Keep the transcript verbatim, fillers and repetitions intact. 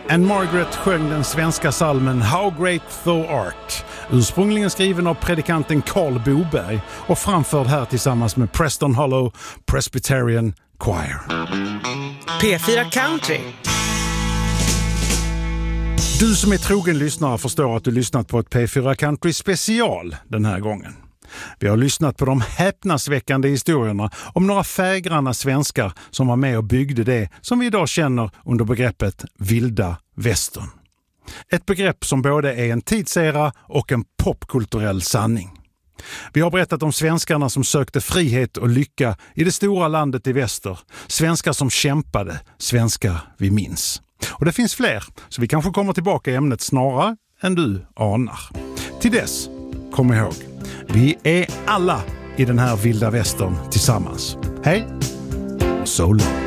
Anne Margaret sjöng den svenska salmen How Great Thou Art, ursprungligen skriven av predikanten Carl Boberg och framförd här tillsammans med Preston Hollow Presbyterian Choir. P fyra Country. Du som är trogen lyssnare förstår att du lyssnat på ett P fyra Country special den här gången. Vi har lyssnat på de häpnadsväckande historierna om några fägranna svenskar som var med och byggde det som vi idag känner under begreppet vilda västern. Ett begrepp som både är en tidsera och en popkulturell sanning. Vi har berättat om svenskarna som sökte frihet och lycka i det stora landet i väster. Svenskar som kämpade, svenskar vi minns. Och det finns fler, så vi kanske kommer tillbaka i ämnet snarare än du anar. Till dess, kom ihåg, vi är alla i den här vilda västern tillsammans. Hej, so long.